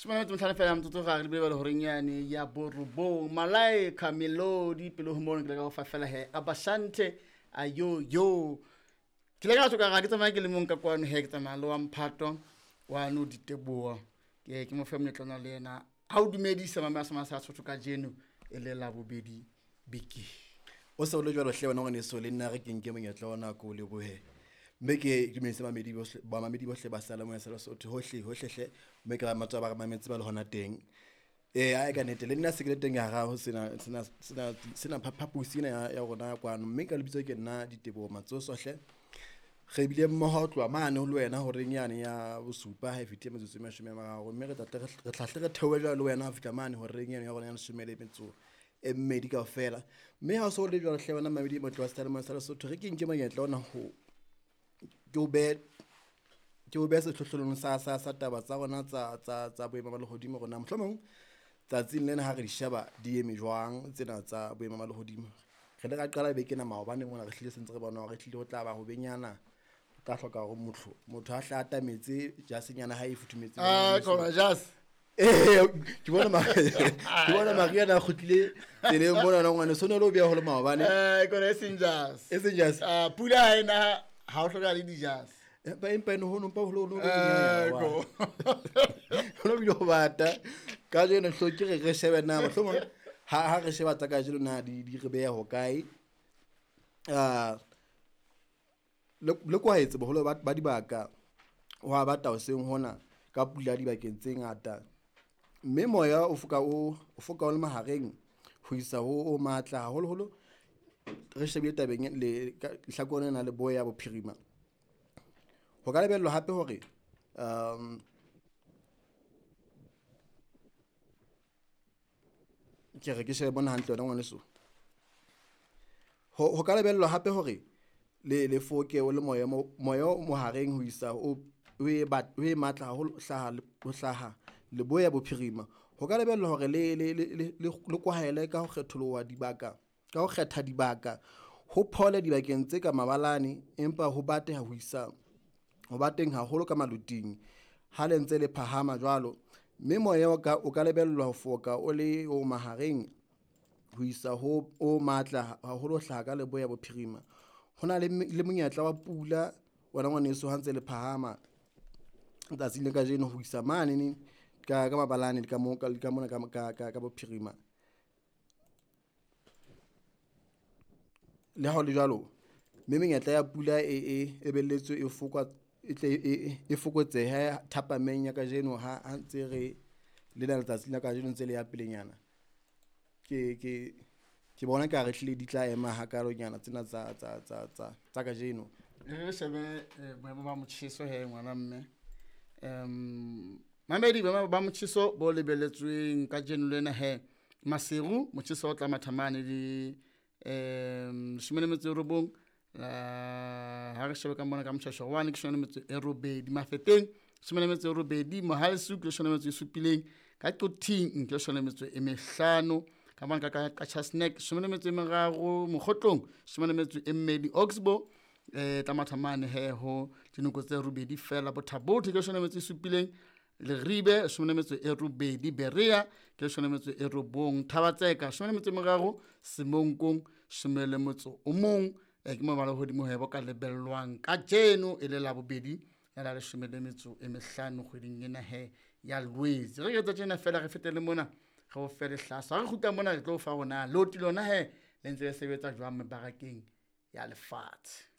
Shimana tumhlala fela mtsotso ga re be ba le horenyane ya borobong malai Camelodi pelo homone ke ka fa fela he abashante ayo ke le ka tsoka ga ke tsamaya ke le mong ka kwano he ke tsamaya le wa mphato wa no diteboa ke mo fa mnetlana le yena ha o dumedisa mama sa tshotho ka jeno e le la bobedi biki o se o le jalo hle wena ngwane so le nna re ke nke monyetla ona ko le bohe mme ke dumedisa mamedi bohle ba sala mo ya sala sotho hohle mme ke ba matwa ba mametsi ba le hona teng a ka nete le nna se ke le teng ya ga ho sena phaphusi ya rona kwano mme ka lebitso ke nna ditebo matsoso hle re bile mmoho tloa mane ho le wena ho renyane ya bosupa ha fitie metsotso e 30 mme re tlahle re theolela le wena ha fitla mane ho renyane ya rona ya 12 mmedi ka ofela mme ha o so le jalo hle wena mamedi motho wa style mo sala sotho re ke nke manyetla ona ho ke o be se hlohlolong sa taba tsa rona tsa boema ba lehodimo rona mohlomong tsatsing lena ha re di sheba di eme jwang tsena tsa boema ba lehodimo re le ka qala be ke na maobane mona re hlile sentse re bona re hlile ho tla ba ho benyana ka hloka go motho a hlata metsi jasenyana ha e futhumetse kona jas ke bona Maria na khutlile tseleng bona ngwane sono lo bia ho le maobane kona essenjas pula ena ha o hloka le dijas ba empa no hono pa ho lo ho bile ho bata ka jeno hloki re shebe na mohlomong ha re sheba tsa ka jeno na di re beya ho kae le kwaetse boholo ba dibaka wa bata o seng hona ka pula dibakeng tse ngata mme moya o foka o le mahareng ho isa ho matla haholo re shebile tabeng le hlakone na le boya bophirima ho ka lebellwa hape hore ke shebe bona hantle wena ngwane so ho ka lebellwa hape hore le foke o le moya mo hareng ho isa o e matla haholo hlaha le boya bophirima ho ka lebellwa hore le kwahele ka ho kgetholoha dibaka ka ho kgetha dibaka ho phole dibakeng tse ka mabalane empa ho bate ha ho isa ho bateng haholo ka maluting ha le ntse le phahama jwalo mme moya o ka lebellwa ho foka o le o mahareng ho isa ho o matla haholo hlaha ka le boya bophirima hona le monyetla wa pula wena ngwaneso ha ntse le phahama tsatsing ka jeno ho isa mane ni ka mabalane ka mona ka bophirima le ha le jalo mme menyetla ya pula e belletswe e fokotseha thapameng ya ka jeno ha ntse re le na tsatsing ka jeno ntse le ya pelenyana ke bona ka re hlile di tla ema ha karonyana tsena tsa ka jeno re shebe boemo ba motjheso he ngwana mme mamedi ba motjheso bo lebeletsweng ka jeno lena he maseru motjheso o tla mathamane di 19 ha re shebe ka mona ka motjheso 1 ke 19 mafeteng 19 mohalsu ke 19 ka qothing ke 19 ka mona ka chasnek 19 mogotlong 19 oxbow tamathamane he ho dinoko tse robedi fela bothaboti ke 19 le ribe 19 berea ke 19 thabatseka 19 semonkong 21 ke mo bala hodimo he bo ka lebellwang ka jeno e le la bobedi ya la 15 kgweding ena he ya Lwezi re etsa tjena fela re fetele mona re o fele hlasa re khuta mona re tlo fa rona loti lona he le ntse le sebetsa jwang mebarakeng ya lefatshe.